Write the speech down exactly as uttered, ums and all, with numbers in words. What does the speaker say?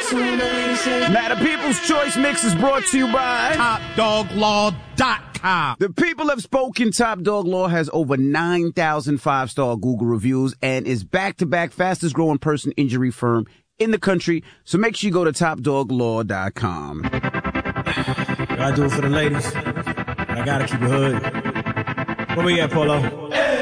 Now, the People's Choice Mix is brought to you by Top Dog Law dot com. The people have spoken. Top Dog Law has over nine thousand five-star Google reviews and is back-to-back fastest growing personal injury firm in the country. So make sure you go to Top Dog Law dot com. I do it for the ladies. I gotta keep it hood. Where we at, Polo?